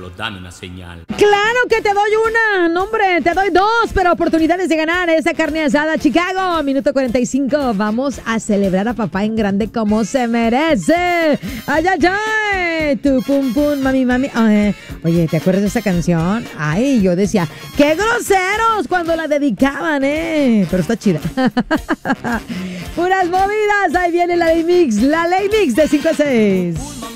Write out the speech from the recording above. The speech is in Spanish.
solo dame una señal. Claro que te doy una, no hombre, te doy dos, pero oportunidades de ganar esa carne asada. Chicago, minuto 45. Vamos a celebrar a papá en grande como se merece. Ay, ay, ay. Tu pum pum, mami, mami. Ay, oye, ¿te acuerdas de esa canción? Ay, yo decía, qué groseros cuando la dedicaban, pero está chida. Puras movidas, ahí viene la Ley Mix de 5 a 6.